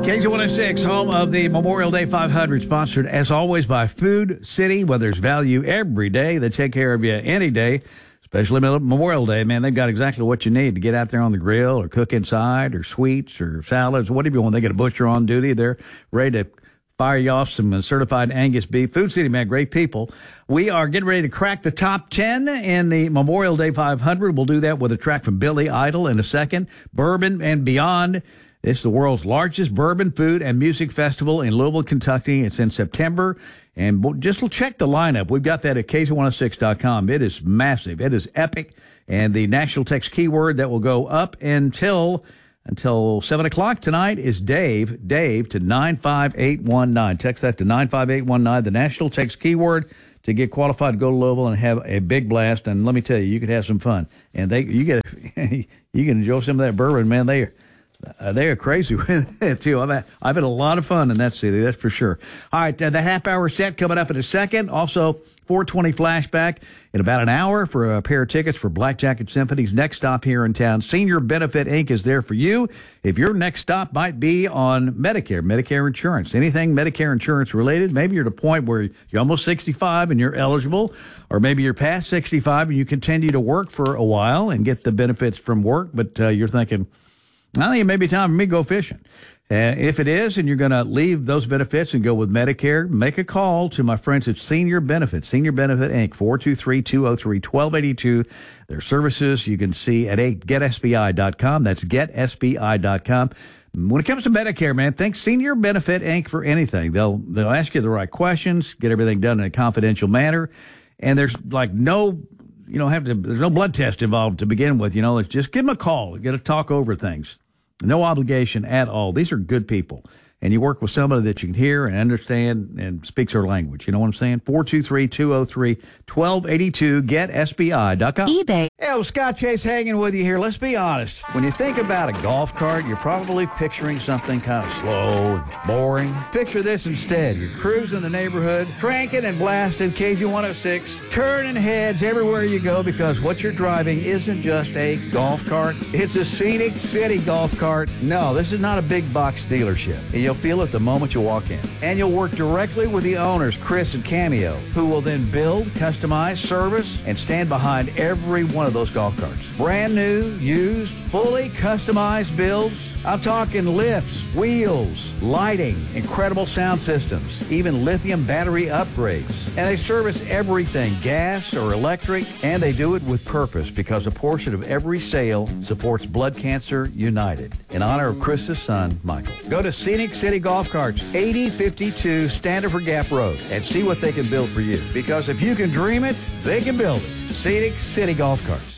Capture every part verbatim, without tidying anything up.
K Z one oh six, home of the Memorial Day five hundred, sponsored as always by Food City, where there's value every day. They take care of you any day, especially Memorial Day. Man, they've got exactly what you need to get out there on the grill or cook inside or sweets or salads, whatever you want. They got a butcher on duty. They're ready to fire you off some certified Angus beef. Food City, man, great people. We are getting ready to crack the top ten in the Memorial Day five hundred. We'll do that with a track from Billy Idol in a second. Bourbon and Beyond. It's the world's largest bourbon, food, and music festival in Louisville, Kentucky. It's in September. And we'll just check the lineup. We've got that at K Z one oh six dot com. It is massive. It is epic. And the national text keyword that will go up until until seven o'clock tonight is Dave. Dave to nine five eight one nine. Text that to nine five eight one nine, the national text keyword, to get qualified to go to Louisville and have a big blast. And let me tell you, you could have some fun. And they, you get, you can enjoy some of that bourbon, man. They are. Uh, they are crazy with it, too. I've had, I've had a lot of fun in that city, that's for sure. All right, uh, the half-hour set coming up in a second. Also, four twenty flashback in about an hour for a pair of tickets for Black Jacket Symphony's next stop here in town. Senior Benefit Incorporated is there for you. If your next stop might be on Medicare, Medicare insurance, anything Medicare insurance related, maybe you're at a point where you're almost sixty-five and you're eligible, or maybe you're past sixty-five and you continue to work for a while and get the benefits from work, but uh, you're thinking, I think it may be time for me to go fishing. Uh, if it is, and you're going to leave those benefits and go with Medicare, make a call to my friends at Senior Benefit, Senior Benefit Incorporated, four two three, two oh three, one two eight two. Their services you can see at get S B I dot com. That's get S B I dot com. When it comes to Medicare, man, think Senior Benefit Incorporated for anything. They'll they'll ask you the right questions, get everything done in a confidential manner, and there's like no... You don't have to, there's no blood test involved to begin with. You know, it's just give them a call, get a talk over things. No obligation at all. These are good people. And you work with somebody that you can hear and understand and speaks their language. You know what I'm saying? four two three, two oh three, one two eight two, get S B I dot com. eBay. Hey, Scott Chase hanging with you here. Let's be honest. When you think about a golf cart, you're probably picturing something kind of slow and boring. Picture this instead. You're cruising the neighborhood, cranking and blasting K Z one oh six, turning heads everywhere you go, because what you're driving isn't just a golf cart. It's a Scenic City golf cart. No, this is not a big box dealership. You'll feel it the moment you walk in. And you'll work directly with the owners, Chris and Cameo, who will then build, customize, service, and stand behind every one of those golf carts. Brand new, used, fully customized builds. I'm talking lifts, wheels, lighting, incredible sound systems, even lithium battery upgrades. And they service everything, gas or electric, and they do it with purpose, because a portion of every sale supports Blood Cancer United in honor of Chris's son, Michael. Go to Scenic City Golf Carts, eighty fifty-two Standifer Gap Road, and see what they can build for you. Because if you can dream it, they can build it. Scenic City Golf Carts.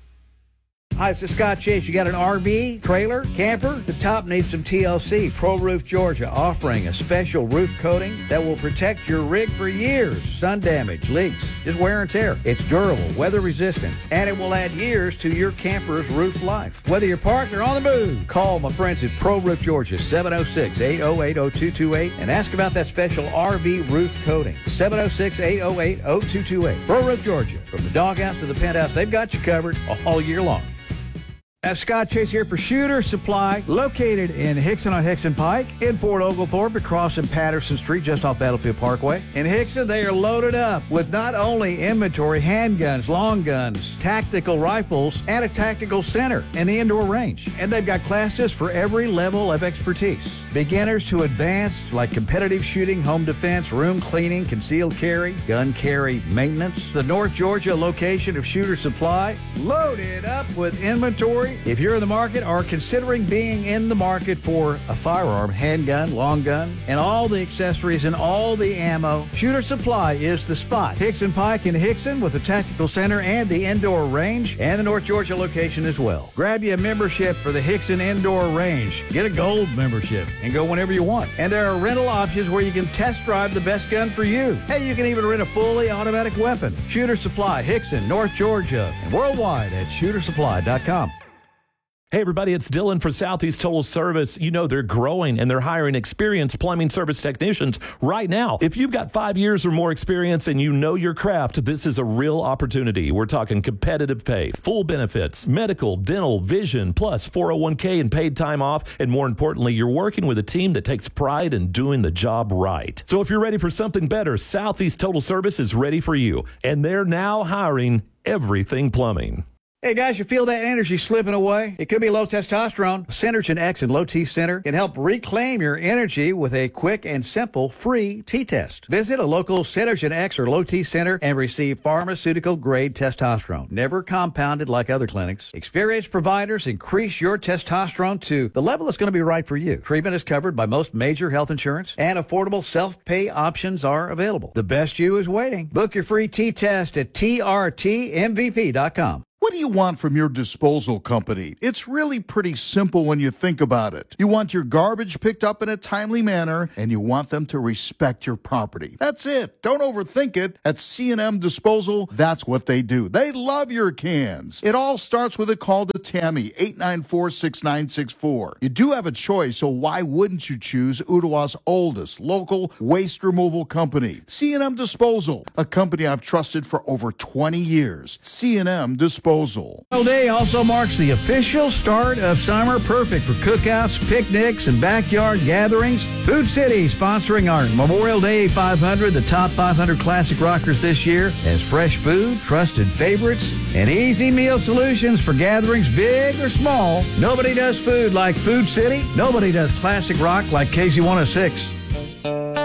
Hi, this is Scott Chase. You got an R V, trailer, camper? The top needs some T L C. Pro Roof Georgia offering a special roof coating that will protect your rig for years. Sun damage, leaks, just wear and tear. It's durable, weather resistant, and it will add years to your camper's roof life. Whether you're parked or on the move, call my friends at Pro Roof Georgia, seven oh six, eight oh eight, oh two two eight, and ask about that special R V roof coating. seven oh six, eight oh eight, oh two two eight. Pro Roof Georgia. From the doghouse to the penthouse, they've got you covered all year long. Uh, Scott Chase here for Shooter Supply, located in Hickson on Hickson Pike, in Fort Oglethorpe, across in Patterson Street, just off Battlefield Parkway. In Hickson, they are loaded up with not only inventory, handguns, long guns, tactical rifles, and a tactical center and the indoor range. And they've got classes for every level of expertise. Beginners to advanced, like competitive shooting, home defense, room cleaning, concealed carry, gun carry maintenance. The North Georgia location of Shooter Supply, loaded up with inventory. If you're in the market or considering being in the market for a firearm, handgun, long gun, and all the accessories and all the ammo, Shooter Supply is the spot. Hickson Pike in Hickson with the tactical center and the indoor range, and the North Georgia location as well. Grab you a membership for the Hickson Indoor Range. Get a gold membership and go whenever you want. And there are rental options where you can test drive the best gun for you. Hey, you can even rent a fully automatic weapon. Shooter Supply, Hickson, North Georgia, and worldwide at shooter supply dot com. Hey, everybody, it's Dylan for Southeast Total Service. You know, they're growing and they're hiring experienced plumbing service technicians right now. If you've got five years or more experience and you know your craft, this is a real opportunity. We're talking competitive pay, full benefits, medical, dental, vision, plus four oh one k and paid time off. And more importantly, you're working with a team that takes pride in doing the job right. So if you're ready for something better, Southeast Total Service is ready for you. And they're now hiring everything plumbing. Hey guys, you feel that energy slipping away? It could be low testosterone. Synergen X and Low T Center can help reclaim your energy with a quick and simple free T-test. Visit a local Synergen X or Low T Center and receive pharmaceutical-grade testosterone, never compounded like other clinics. Experienced providers increase your testosterone to the level that's going to be right for you. Treatment is covered by most major health insurance, and affordable self-pay options are available. The best you is waiting. Book your free T-test at T R T M V P dot com. What do you want from your disposal company? It's really pretty simple when you think about it. You want your garbage picked up in a timely manner, and you want them to respect your property. That's it. Don't overthink it. At C and M Disposal, that's what they do. They love your cans. It all starts with a call to Tammy, eight nine four, six nine six four. You do have a choice, so why wouldn't you choose Ottawa's oldest local waste removal company? C and M Disposal, a company I've trusted for over twenty years. C and M Disposal. Memorial Day also marks the official start of summer, perfect for cookouts, picnics, and backyard gatherings. Food City sponsoring our Memorial Day five hundred, the top five hundred classic rockers this year, has fresh food, trusted favorites, and easy meal solutions for gatherings big or small. Nobody does food like Food City. Nobody does classic rock like K Z one oh six.